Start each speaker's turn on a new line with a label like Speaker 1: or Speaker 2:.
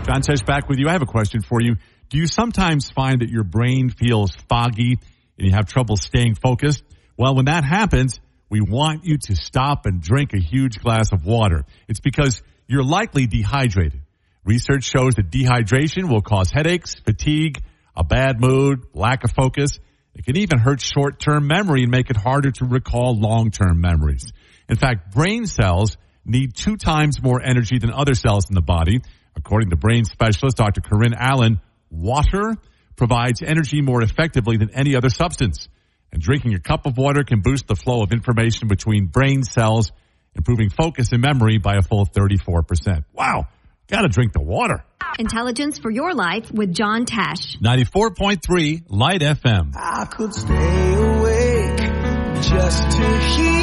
Speaker 1: John Tesh back with you. I have a question for you. Do you sometimes find that your brain feels foggy and you have trouble staying focused? Well, when that happens, we want you to stop and drink a huge glass of water. It's because you're likely dehydrated. Research shows that dehydration will cause headaches, fatigue, a bad mood, lack of focus. It can even hurt short-term memory and make it harder to recall long-term memories. In fact, brain cells need 2 times more energy than other cells in the body. According to brain specialist Dr. Corinne Allen, water provides energy more effectively than any other substance. And drinking a cup of water can boost the flow of information between brain cells, improving focus and memory by a full 34%. Wow. Got to drink the water.
Speaker 2: Intelligence for your life with John Tesh.
Speaker 1: 94.3 Light FM.
Speaker 3: I could stay awake just to hear